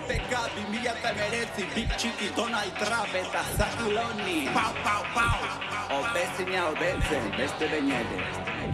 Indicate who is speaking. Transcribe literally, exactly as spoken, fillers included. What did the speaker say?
Speaker 1: Teka bi mila eta emeretzi, big txiki tona itrap eta zakuloni. Pau, pau, pau, obezina obetzen, beste behin ere.